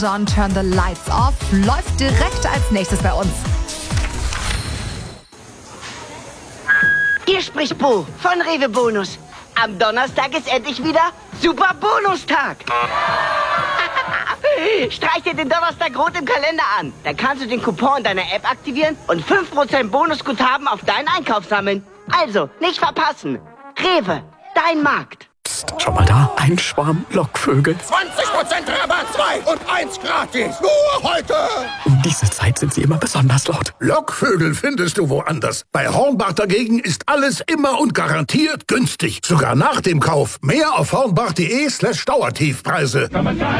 Don't Turn the Lights Off läuft direkt als nächstes bei uns. Hier spricht Bo von Rewe Bonus. Am Donnerstag ist endlich wieder Super Bonustag. Streich dir den Donnerstag rot im Kalender an. Dann kannst du den Coupon in deiner App aktivieren und 5% Bonusguthaben auf deinen Einkauf sammeln. Also, nicht verpassen. Rewe, dein Markt. Psst, schau mal da, ein Schwarm Lockvögel. 20% Rabatt, 2 und 1 gratis. Nur heute. Um diese Zeit sind sie immer besonders laut. Lockvögel findest du woanders. Bei Hornbach dagegen ist alles immer und garantiert günstig. Sogar nach dem Kauf. Mehr auf hornbach.de/Dauertiefpreise.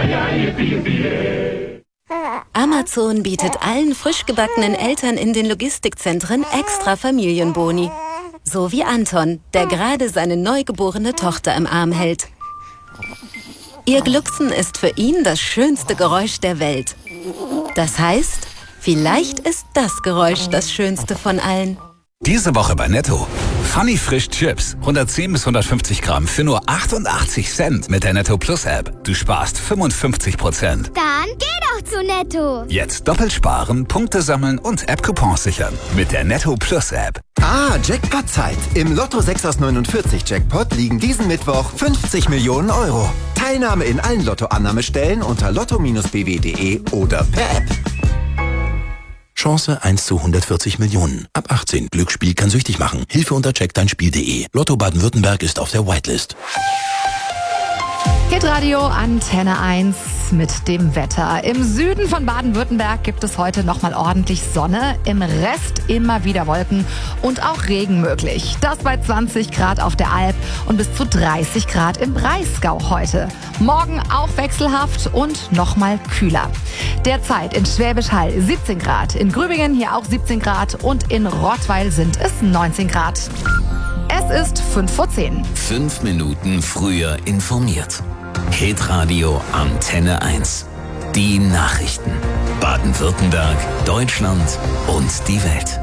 Amazon bietet allen frisch gebackenen Eltern in den Logistikzentren extra Familienboni. So wie Anton, der gerade seine neugeborene Tochter im Arm hält. Ihr Glucksen ist für ihn das schönste Geräusch der Welt. Das heißt, vielleicht ist das Geräusch das schönste von allen. Diese Woche bei Netto. Funny Frisch Chips. 110 bis 150 Gramm für nur 88 Cent mit der Netto Plus App. Du sparst 55%. Dann geh doch zu Netto. Jetzt doppelt sparen, Punkte sammeln und App-Coupons sichern. Mit der Netto Plus App. Jackpot-Zeit. Im Lotto 6 aus 49 Jackpot liegen diesen Mittwoch 50 Millionen Euro. Teilnahme in allen Lotto-Annahmestellen unter lotto-bw.de oder per App. Chance 1 zu 140 Millionen. Ab 18. Glücksspiel kann süchtig machen. Hilfe unter checkdeinspiel.de. Lotto Baden-Württemberg ist auf der Whitelist. Hitradio Antenne 1 mit dem Wetter. Im Süden von Baden-Württemberg gibt es heute nochmal ordentlich Sonne. Im Rest immer wieder Wolken und auch Regen möglich. Das bei 20 Grad auf der Alp und bis zu 30 Grad im Breisgau heute. Morgen auch wechselhaft und nochmal kühler. Derzeit in Schwäbisch Hall 17 Grad, in Grübingen hier auch 17 Grad und in Rottweil sind es 19 Grad. Es ist 5:10. 5 Minuten früher informiert. Hitradio Antenne 1. Die Nachrichten. Baden-Württemberg, Deutschland und die Welt.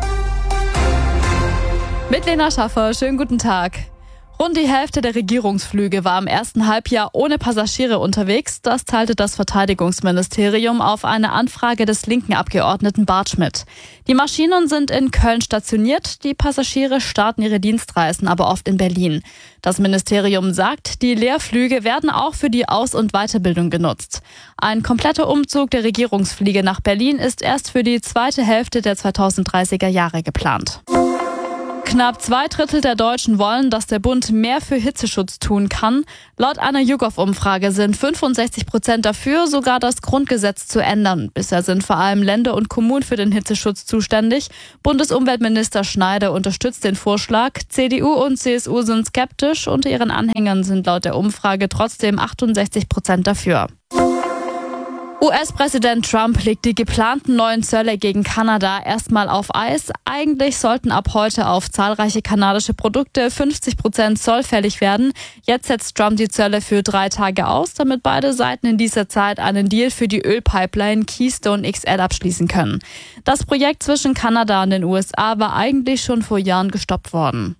Mit Lena Schaffer, schönen guten Tag. Rund die Hälfte der Regierungsflüge war im ersten Halbjahr ohne Passagiere unterwegs. Das teilte das Verteidigungsministerium auf eine Anfrage des linken Abgeordneten Bart Schmidt. Die Maschinen sind in Köln stationiert, die Passagiere starten ihre Dienstreisen aber oft in Berlin. Das Ministerium sagt, die Leerflüge werden auch für die Aus- und Weiterbildung genutzt. Ein kompletter Umzug der Regierungsfliege nach Berlin ist erst für die zweite Hälfte der 2030er Jahre geplant. Knapp 2/3 der Deutschen wollen, dass der Bund mehr für Hitzeschutz tun kann. Laut einer YouGov-Umfrage sind 65% dafür, sogar das Grundgesetz zu ändern. Bisher sind vor allem Länder und Kommunen für den Hitzeschutz zuständig. Bundesumweltminister Schneider unterstützt den Vorschlag. CDU und CSU sind skeptisch. Unter ihren Anhängern sind laut der Umfrage trotzdem 68% dafür. US-Präsident Trump legt die geplanten neuen Zölle gegen Kanada erstmal auf Eis. Eigentlich sollten ab heute auf zahlreiche kanadische Produkte 50% Zoll fällig werden. Jetzt setzt Trump die Zölle für 3 Tage aus, damit beide Seiten in dieser Zeit einen Deal für die Ölpipeline Keystone XL abschließen können. Das Projekt zwischen Kanada und den USA war eigentlich schon vor Jahren gestoppt worden.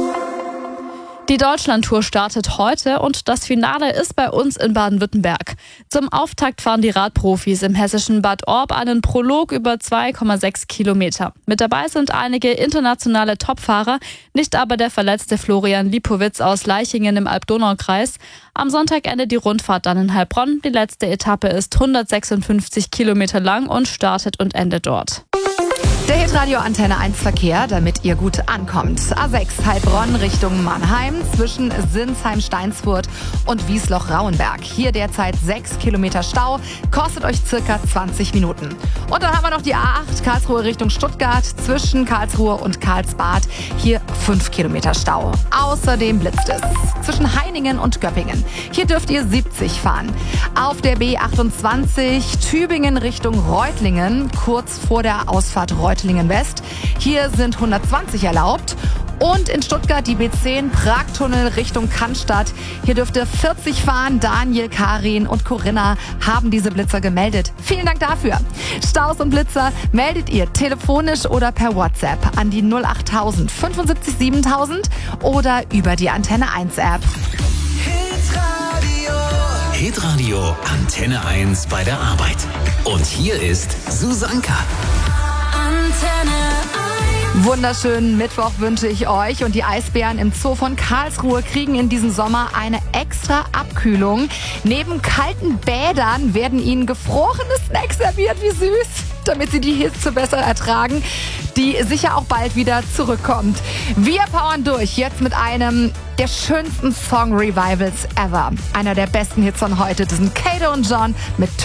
Die Deutschlandtour startet heute und das Finale ist bei uns in Baden-Württemberg. Zum Auftakt fahren die Radprofis im hessischen Bad Orb einen Prolog über 2,6 Kilometer. Mit dabei sind einige internationale Topfahrer, nicht aber der verletzte Florian Lipowitz aus Leichingen im Alb-Donau-Kreis. Am Sonntag endet die Rundfahrt dann in Heilbronn. Die letzte Etappe ist 156 Kilometer lang und startet und endet dort. Der Hitradio Antenne 1 Verkehr, damit ihr gut ankommt. A6 Heilbronn Richtung Mannheim zwischen Sinsheim-Steinsfurt und Wiesloch-Rauenberg. Hier derzeit 6 Kilometer Stau, kostet euch circa 20 Minuten. Und dann haben wir noch die A8 Karlsruhe Richtung Stuttgart zwischen Karlsruhe und Karlsbad. Hier 5 Kilometer Stau. Außerdem blitzt es zwischen Heiningen und Göppingen. Hier dürft ihr 70 fahren. Auf der B28 Tübingen Richtung Reutlingen, kurz vor der Ausfahrt Reutlingen West. Hier sind 120 erlaubt. Und in Stuttgart die B10 Pragtunnel Richtung Cannstatt. Hier dürft ihr 40 fahren. Daniel, Karin und Corinna haben diese Blitzer gemeldet. Vielen Dank dafür. Staus und Blitzer meldet ihr telefonisch oder per WhatsApp an die 08000 75 7000 oder über die Antenne 1 App. Hitradio Hitradio Antenne 1 bei der Arbeit. Und hier ist Susanka. Antenne 1. Wunderschönen Mittwoch wünsche ich euch. Und die Eisbären im Zoo von Karlsruhe kriegen in diesem Sommer eine extra Abkühlung. Neben kalten Bädern werden ihnen gefrorene Snacks serviert. Wie süß, damit sie die Hitze besser ertragen, die sicher auch bald wieder zurückkommt. Wir powern durch, jetzt mit einem der schönsten Song-Revivals ever. Einer der besten Hits von heute, das sind Kato und John mit